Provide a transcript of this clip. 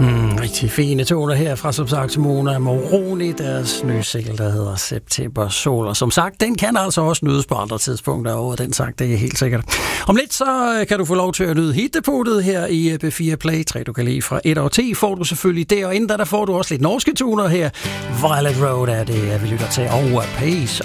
Rigtig fine toner her fra, som sagt, Mona Moroni, deres nye single, der hedder September Sol. Og som sagt, den kan altså også nydes på andre tidspunkter over den sagt, det er helt sikkert. Om lidt så kan du få lov til at nyde hitdepotet her i B4 Play. 3 du kan lide fra 1 og 10 får du selvfølgelig det, og inden der får du også lidt norske toner her. Violet Road er det, vi lytter til, og Pace